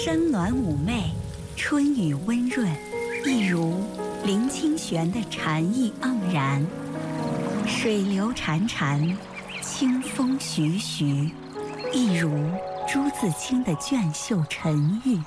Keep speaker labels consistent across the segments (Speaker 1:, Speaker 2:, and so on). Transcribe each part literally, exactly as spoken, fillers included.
Speaker 1: 山峦妩媚，春雨温润，一如林清玄的禅意盎然。水流潺潺，清风徐徐，一如朱自清的隽秀沉郁。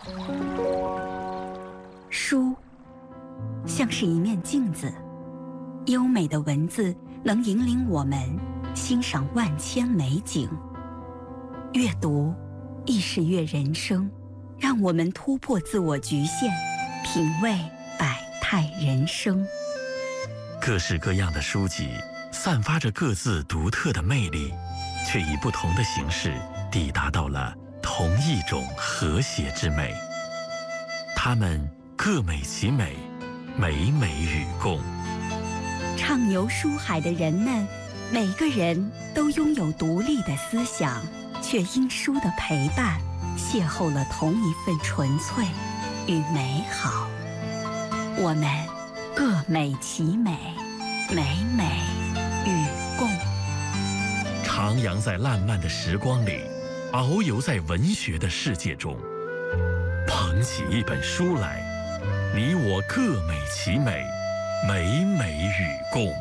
Speaker 1: 书像是一面镜子，优美的文字能引领我们欣赏万千美景。阅读亦是阅人生，让我们突破自我局限，品味百态人生。
Speaker 2: 各式各样的书籍散发着各自独特的魅力，却以不同的形式抵达到了同一种和谐之美。它们各美其美，美美与共。
Speaker 1: 畅游书海的人们，每个人都拥有独立的思想，却因书的陪伴，邂逅了同一份纯粹与美好。我们各美其美，美美与共。
Speaker 2: 徜徉在烂漫的时光里，遨游在文学的世界中，捧起一本书来，你我各美其美，美美与共。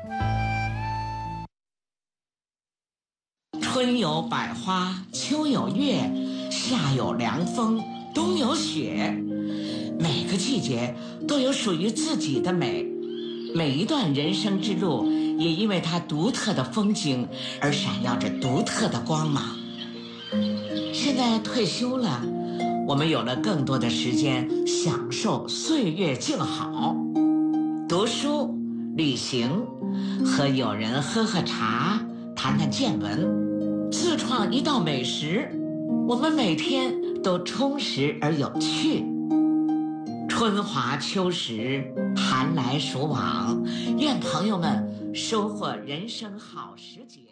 Speaker 3: 春有百花，秋有月，夏有凉风，冬有雪。每个季节都有属于自己的美，每一段人生之路也因为它独特的风景而闪耀着独特的光芒。现在退休了，我们有了更多的时间享受岁月静好，读书、旅行，和友人喝喝茶，谈谈见闻，自创一道美食，我们每天都充实而有趣。春华秋实，寒来暑往，愿朋友们收获人生好时节。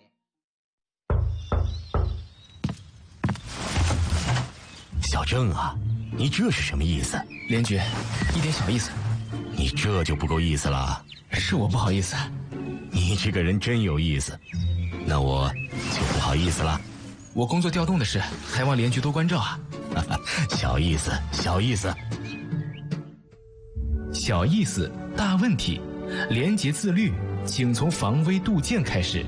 Speaker 4: 小郑啊，你这是什么意思？
Speaker 5: 连局，一点小意思。
Speaker 4: 你这就不够意思了。
Speaker 5: 是我不好意思。
Speaker 4: 你这个人真有意思，那我就不好意思了。
Speaker 5: 我工作调动的事，还望连局多关照啊。
Speaker 4: 小意思，小意思。
Speaker 5: 小意思，大问题。廉洁自律，请从防微杜渐开始。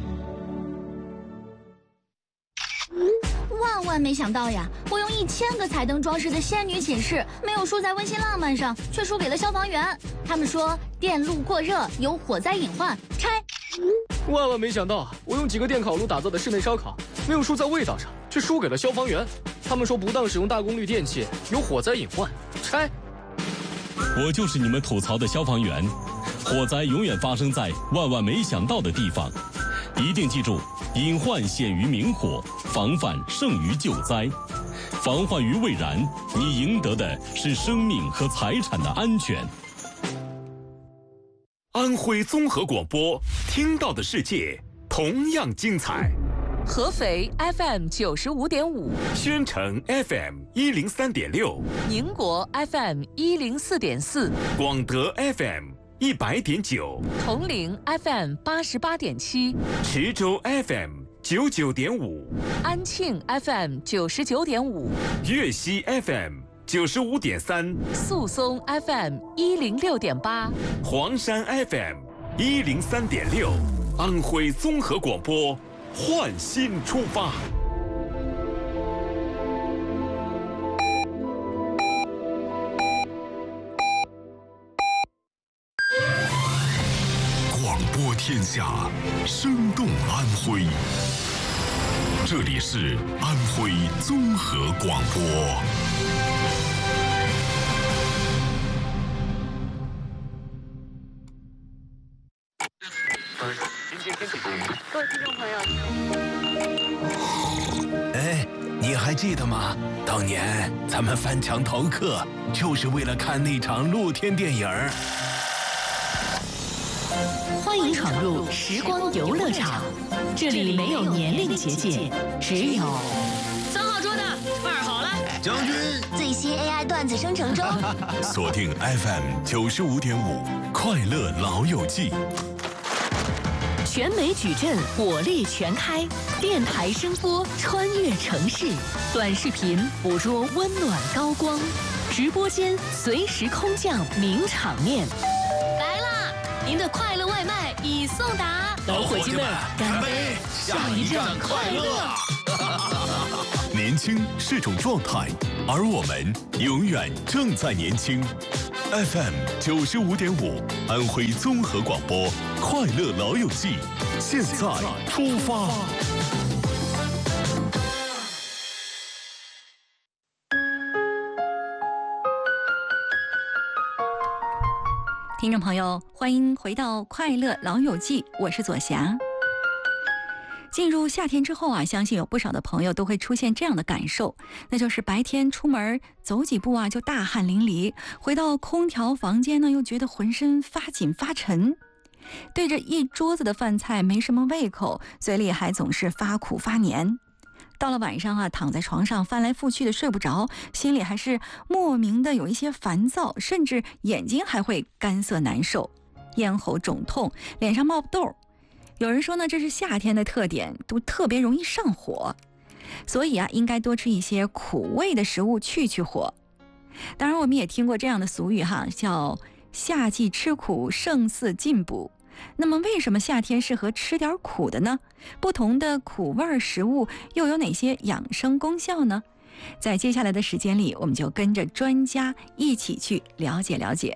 Speaker 6: 万万没想到呀！我用一千个彩灯装饰的仙女寝室，没有输在温馨浪漫上，却输给了消防员。他们说电路过热有火灾隐患，拆。
Speaker 7: 万万没想到，我用几个电烤炉打造的室内烧烤，没有输在味道上，却输给了消防员。他们说不当使用大功率电器有火灾隐患，拆。
Speaker 8: 我就是你们吐槽的消防员，火灾永远发生在万万没想到的地方。一定记住，隐患显于明火，防范胜于救灾。防患于未然，你赢得的是生命和财产的安全。
Speaker 9: 安徽综合广播，听到的世界同样精彩。
Speaker 10: 合肥 F M 九十五点五，
Speaker 9: 宣城 F M 一零三点六，
Speaker 10: 宁国 F M 一零四点四，
Speaker 9: 广德 F M 一百点九，
Speaker 10: 铜陵 F M 八十八点七，
Speaker 9: 池州 F M 九九点五，
Speaker 10: 安庆 F M 九十九点五，
Speaker 9: 粤西 F M 九十五点三，
Speaker 10: 宿松 F M 一零六点八，
Speaker 9: 黄山 F M 一零三点六，安徽综合广播。焕新出发，
Speaker 11: 广播天下，生动安徽。这里是安徽综合广播。
Speaker 12: 各位听众朋友，
Speaker 4: 哎，你还记得吗？当年咱们翻墙逃课，就是为了看那场露天电影。
Speaker 13: 欢迎闯入时光游乐场，这里没有年龄结界，只有
Speaker 12: 三号桌的二好了，
Speaker 4: 将军
Speaker 6: 最新 A I 段子生成中。
Speaker 11: 锁定 F M 九十五点五，快乐老友记。
Speaker 13: 全美矩阵，火力全开，电台声波穿越城市，短视频捕捉温暖高光，直播间随时空降名场面。
Speaker 12: 来啦，您的快乐外卖已送达，
Speaker 13: 老伙计们，干杯！下一站快乐。
Speaker 11: 年轻是种状态，而我们永远正在年轻。F M 九十五点五，安徽综合广播，快乐老友记，现在出发。
Speaker 1: 听众朋友，欢迎回到《快乐老友记》，我是左霞。进入夏天之后啊，相信有不少的朋友都会出现这样的感受，那就是白天出门走几步啊就大汗淋漓，回到空调房间呢又觉得浑身发紧发沉，对着一桌子的饭菜没什么胃口，嘴里还总是发苦发黏。到了晚上啊，躺在床上翻来覆去的睡不着，心里还是莫名的有一些烦躁，甚至眼睛还会干涩难受，咽喉肿痛，脸上冒痘。有人说呢，这是夏天的特点，都特别容易上火，所以啊，应该多吃一些苦味的食物去去火。当然，我们也听过这样的俗语哈，叫夏季吃苦胜似进补。那么，为什么夏天适合吃点苦的呢？不同的苦味食物又有哪些养生功效呢？在接下来的时间里，我们就跟着专家一起去了解了解。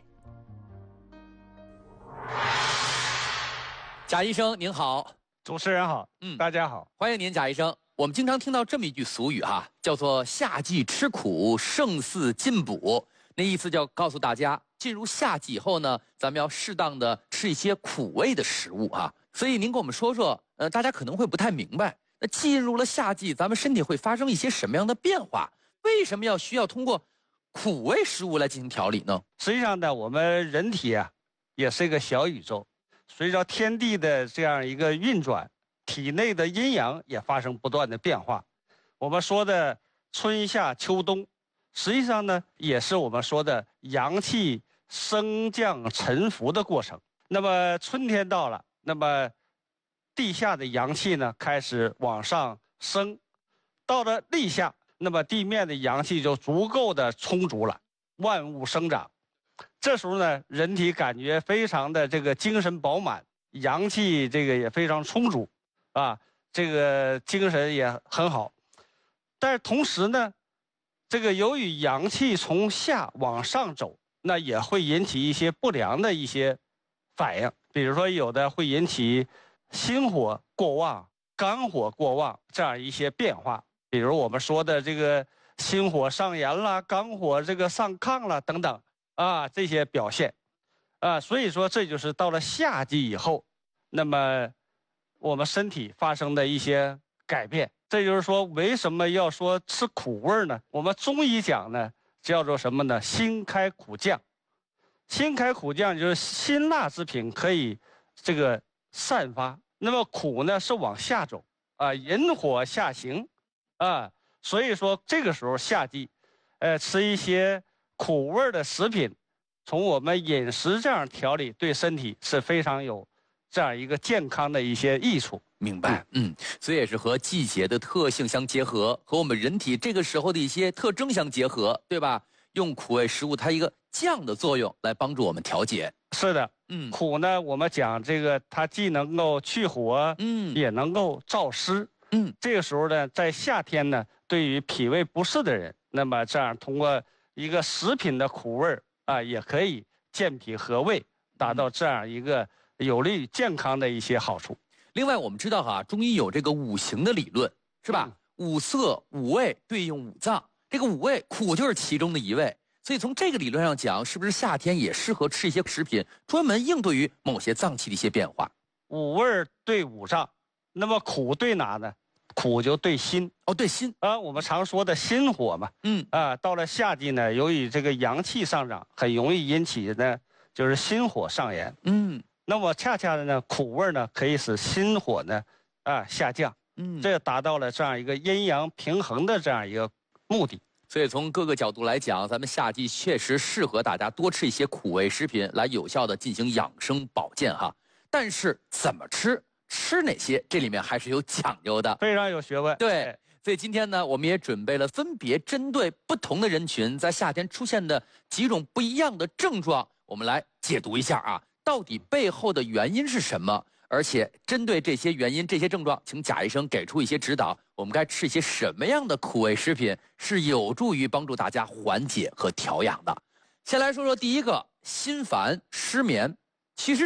Speaker 14: 贾医生您好，
Speaker 15: 主持人好，嗯，大家好，
Speaker 14: 欢迎您，贾医生。我们经常听到这么一句俗语哈，叫做夏季吃苦胜似进补，那意思就要告诉大家，进入夏季以后呢，咱们要适当的吃一些苦味的食物啊。所以您跟我们说说，呃，大家可能会不太明白，那进入了夏季，咱们身体会发生一些什么样的变化？为什么要需要通过苦味食物来进行调理呢？
Speaker 15: 实际上呢，我们人体啊，也是一个小宇宙。随着天地的这样一个运转，体内的阴阳也发生不断的变化。我们说的春夏秋冬，实际上呢，也是我们说的阳气升降沉浮的过程。那么春天到了，那么地下的阳气呢开始往上升，到了立夏，那么地面的阳气就足够的充足了，万物生长。这时候呢，人体感觉非常的这个精神饱满，阳气这个也非常充足，啊，这个精神也很好。但是同时呢，这个由于阳气从下往上走，那也会引起一些不良的一些反应，比如说有的会引起心火过旺、肝火过旺这样一些变化，比如我们说的这个心火上炎啦、肝火这个上亢啦等等。啊，这些表现，啊，所以说这就是到了夏季以后，那么我们身体发生的一些改变。这就是说，为什么要说吃苦味呢？我们中医讲呢，叫做什么呢？辛开苦降。辛开苦降就是辛辣之品可以这个散发，那么苦呢是往下走啊，引火下行啊。所以说这个时候夏季，呃，吃一些苦味的食品，从我们饮食这样调理，对身体是非常有这样一个健康的一些益处。
Speaker 14: 明白，嗯，所以也是和季节的特性相结合，和我们人体这个时候的一些特征相结合，对吧？用苦味食物它一个降的作用来帮助我们调节。
Speaker 15: 是的，嗯，苦呢，我们讲这个它既能够去火，嗯，也能够燥湿，嗯，这个时候呢，在夏天呢，对于脾胃不适的人，那么这样通过一个食品的苦味啊，也可以健脾和胃，达到这样一个有利于健康的一些好处。
Speaker 14: 另外，我们知道哈，中医有这个五行的理论，是吧？嗯、五色、五味对应五脏，这个五味苦就是其中的一味。所以从这个理论上讲，是不是夏天也适合吃一些食品，专门应对于某些脏器的一些变化？
Speaker 15: 五味对五脏，那么苦对哪呢？苦就对心
Speaker 14: 哦，对心
Speaker 15: 啊，我们常说的心火嘛，嗯啊，到了夏季呢，由于这个阳气上涨，很容易引起呢就是心火上炎，嗯，那么恰恰的呢，苦味呢可以使心火呢啊下降，嗯，这达到了这样一个阴阳平衡的这样一个目的。
Speaker 14: 所以从各个角度来讲，咱们夏季确实适合大家多吃一些苦味食品，来有效的进行养生保健哈。但是怎么吃？ 吃哪些，这里面还是有讲究的，
Speaker 15: 非常有学问。
Speaker 14: 对，所以今天呢，我们也准备了分别针对不同的人群在夏天出现的几种不一样的症状，我们来解读一下啊，到底背后的原因是什么？而且针对这些原因、这些症状，请贾医生给出一些指导，我们该吃一些什么样的苦味食品是有助于帮助大家缓解和调养的？先来说说第一个，心烦失眠。其实